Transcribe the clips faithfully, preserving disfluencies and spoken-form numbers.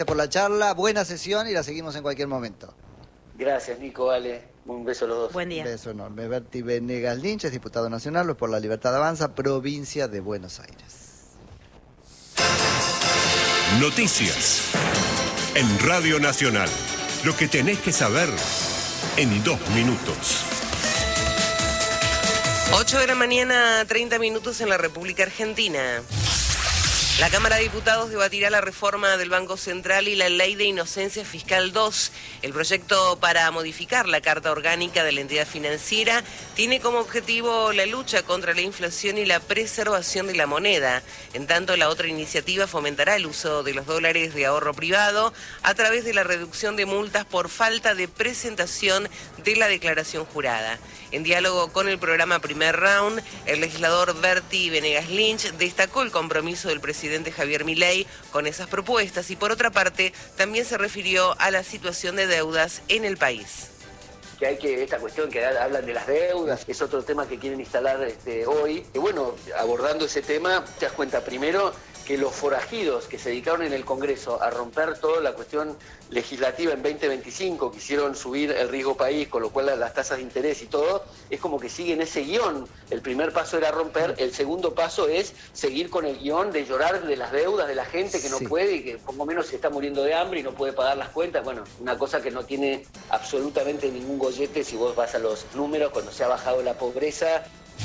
Por la charla, buena sesión y la seguimos en cualquier momento. Gracias, Nico, Ale. Un beso a los dos. Buen día. Un beso enorme. Berti Venegas Lynch es diputado nacional, Los por la Libertad Avanza, provincia de Buenos Aires. Noticias en Radio Nacional. Lo que tenés que saber en dos minutos. ocho de la mañana, treinta minutos en la República Argentina. La Cámara de Diputados debatirá la reforma del Banco Central y la Ley de Inocencia Fiscal dos. El proyecto para modificar la Carta Orgánica de la entidad financiera tiene como objetivo la lucha contra la inflación y la preservación de la moneda. En tanto, la otra iniciativa fomentará el uso de los dólares de ahorro privado a través de la reducción de multas por falta de presentación de la declaración jurada. En diálogo con el programa Primer Round, el legislador Berti Venegas Lynch destacó el compromiso del presidente Javier Milei con esas propuestas y, por otra parte, también se refirió a la situación de deudas en el país. Que hay que, esta cuestión que hablan de las deudas, es otro tema que quieren instalar este, hoy. Y bueno, abordando ese tema, te das cuenta primero que los forajidos que se dedicaron en el Congreso a romper toda la cuestión legislativa en veinte veinticinco, quisieron subir el riesgo país, con lo cual las tasas de interés y todo, es como que siguen ese guión. El primer paso era romper, el segundo paso es seguir con el guión de llorar de las deudas de la gente que no sí. puede y que por lo menos se está muriendo de hambre y no puede pagar las cuentas. Bueno, una cosa que no tiene absolutamente ningún gollete si vos vas a los números cuando se ha bajado la pobreza.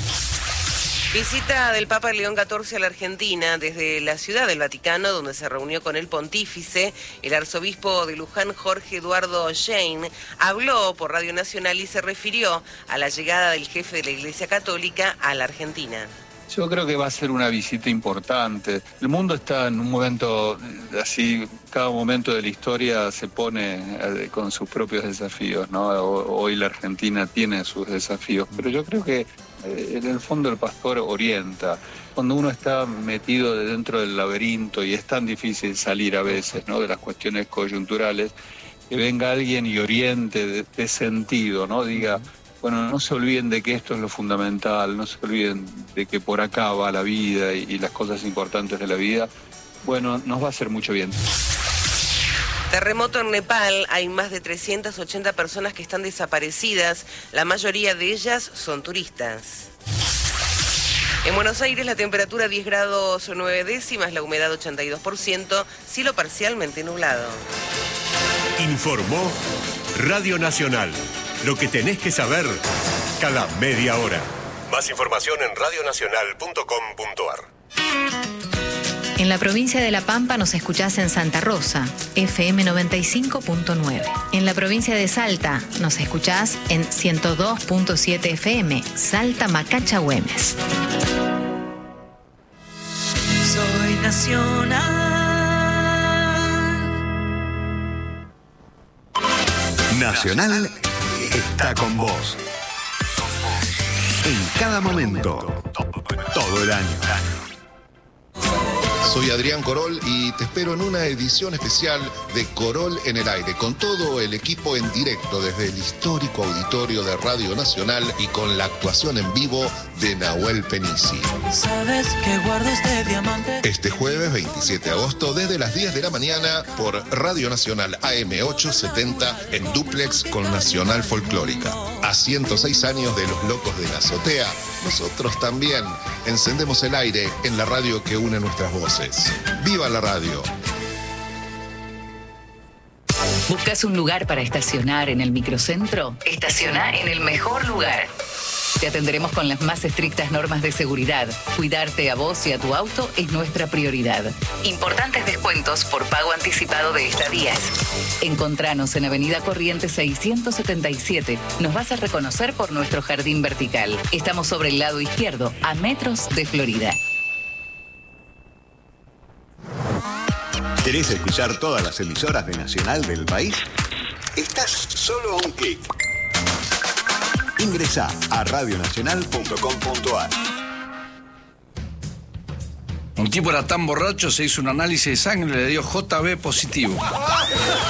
Visita del Papa León catorce a la Argentina desde la Ciudad del Vaticano, donde se reunió con el pontífice. El arzobispo de Luján, Jorge Eduardo Schein, habló por Radio Nacional y se refirió a la llegada del jefe de la Iglesia Católica a la Argentina. Yo creo que va a ser una visita importante. El mundo está en un momento así, cada momento de la historia se pone con sus propios desafíos, ¿no? Hoy la Argentina tiene sus desafíos, pero yo creo que en el fondo el pastor orienta. Cuando uno está metido dentro del laberinto y es tan difícil salir a veces, ¿no?, de las cuestiones coyunturales, que venga alguien y oriente de, de sentido, ¿no? Diga, bueno, no se olviden de que esto es lo fundamental, no se olviden de que por acá va la vida y, y las cosas importantes de la vida. Bueno, nos va a hacer mucho bien. Terremoto en Nepal, hay más de trescientas ochenta personas que están desaparecidas, la mayoría de ellas son turistas. En Buenos Aires la temperatura diez grados nueve décimas, la humedad ochenta y dos por ciento, cielo parcialmente nublado. Informó Radio Nacional. Lo que tenés que saber cada media hora. Más información en radio nacional punto com punto a r. En la provincia de La Pampa nos escuchás en Santa Rosa, F M noventa y cinco punto nueve. En la provincia de Salta nos escuchás en ciento dos punto siete F M, Salta Macacha Güemes. Soy nacional. Nacional está con vos. En cada momento, todo el año. Soy Adrián Corol y te espero en una edición especial de Corol en el Aire, con todo el equipo en directo desde el histórico auditorio de Radio Nacional y con la actuación en vivo de Nahuel Penici. ¿Sabes que guardo este diamante? Este jueves veintisiete de agosto desde las diez de la mañana por Radio Nacional A M ochocientos setenta en dúplex con Nacional Folclórica. A ciento seis años de Los Locos de la Azotea, nosotros también encendemos el aire en la radio que une nuestras voces. ¡Viva la radio! ¿Buscas un lugar para estacionar en el microcentro? Estaciona en el mejor lugar. Te atenderemos con las más estrictas normas de seguridad. Cuidarte a vos y a tu auto es nuestra prioridad. Importantes descuentos por pago anticipado de estadías. Encontranos en Avenida Corrientes seiscientos setenta y siete. Nos vas a reconocer por nuestro jardín vertical. Estamos sobre el lado izquierdo, a metros de Florida. ¿Querés escuchar todas las emisoras de Nacional del país? Estás solo a un clic. Ingresá a radio nacional punto com punto a r. Un tipo era tan borracho, se hizo un análisis de sangre y le dio J B positivo.